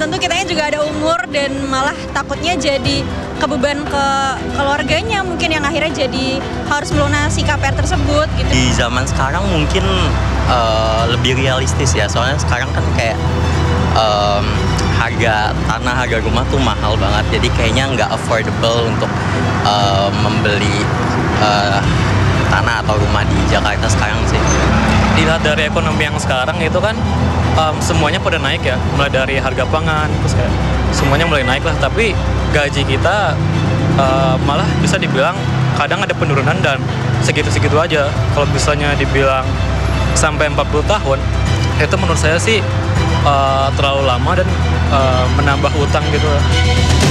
tentu kitanya juga ada umur dan malah takutnya jadi kebeban ke keluarganya mungkin yang akhirnya jadi harus melunasi KPR tersebut gitu. Di zaman sekarang mungkin lebih realistis ya, soalnya sekarang kan kayak harga tanah, harga rumah tuh mahal banget, jadi kayaknya nggak affordable untuk membeli tanah atau rumah di Jakarta sekarang sih. Dilihat dari ekonomi yang sekarang itu kan semuanya pada naik ya, mulai dari harga pangan, terus kayak semuanya mulai naik lah, tapi gaji kita malah bisa dibilang kadang ada penurunan dan segitu-segitu aja. Kalau misalnya dibilang sampai 40 tahun, itu menurut saya sih terlalu lama dan menambah utang gitu.